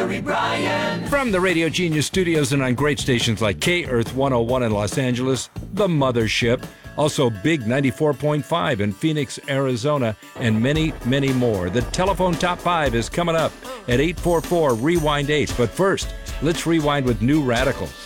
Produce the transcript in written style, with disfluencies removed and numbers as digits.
Larry Bryan. From the Radio Genius studios and on great stations like K-Earth 101 in Los Angeles, The Mothership, also Big 94.5 in Phoenix, Arizona, and many, many more. The Telephone Top 5 is coming up at 844-REWIND-8. But first, let's rewind with New Radicals.